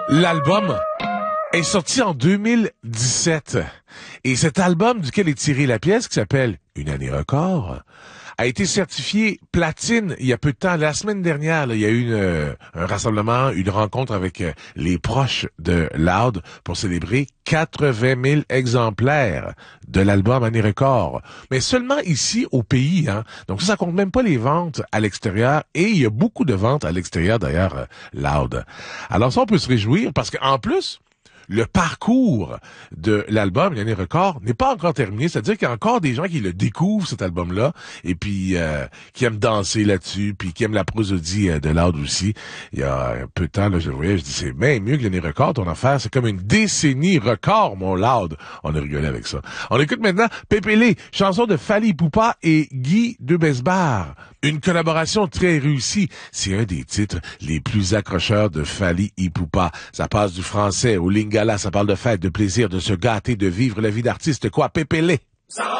L'album est sorti en 2017. Et cet album duquel est tirée la pièce, qui s'appelle Une année record, a été certifié platine il y a peu de temps. La semaine dernière, là, il y a eu un rassemblement, une rencontre avec les proches de Loud pour célébrer 80 000 exemplaires de l'album Année record. Mais seulement ici au pays, hein. Donc ça compte même pas les ventes à l'extérieur. Et il y a beaucoup de ventes à l'extérieur, d'ailleurs, Loud. Alors ça, on peut se réjouir parce qu'en plus, le parcours de l'album Une année record n'est pas encore terminé. C'est-à-dire qu'il y a encore des gens qui le découvrent, cet album-là, et puis qui aiment danser là-dessus, puis qui aiment la prosodie de Loud aussi. Il y a un peu de temps, là, je voyais, je dis, c'est bien mieux que l'année record, ton affaire. C'est comme une décennie record, mon Loud. On a rigolé avec ça. On écoute maintenant Pépélé, chanson de Fally Ipupa et Guy Debesbar. Une collaboration très réussie. C'est un des titres les plus accrocheurs de Fally Ipupa. Ça passe du français au lingala, ça parle de fête, de plaisir, de se gâter, de vivre la vie d'artiste. Quoi, Pépélé? Ça va